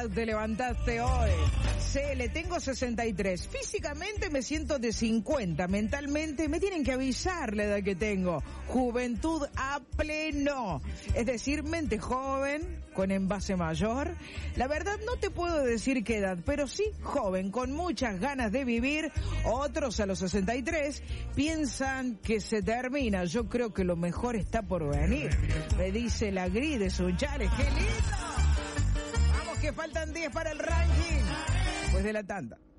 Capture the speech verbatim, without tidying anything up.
edad te levantaste hoy? C L, tengo sesenta y tres. Físicamente me siento de cincuenta. Mentalmente me tienen que avisar la edad que tengo. Juventud a pleno. Es decir, mente joven, con envase mayor. La verdad no te puedo decir qué edad, pero sí joven, con muchas ganas de vivir. Otros a los sesenta y tres piensan que se termina. Yo creo que lo mejor está por venir. Me dice la Gris de Sunchales. ¡Qué lindo! Vamos que faltan diez para el ranking. Pues de la tanda.